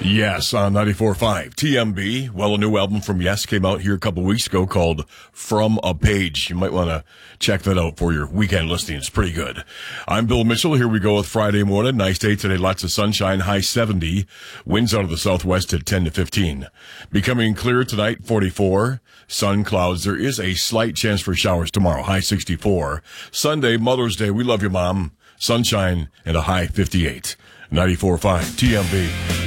Yes, on 94.5 TMB. Well, a new album from Yes came out here a couple weeks ago called From a Page. You might want to check that out for your weekend listening. It's pretty good. I'm Bill Mitchell. Here we go with Friday morning. Nice day today. Lots of sunshine. High 70. Winds out of the southwest at 10 to 15. Becoming clear tonight, 44. Sun, clouds. There is a slight chance for showers tomorrow. High 64. Sunday, Mother's Day. We love you, Mom. Sunshine and a high 58. 94.5 TMB.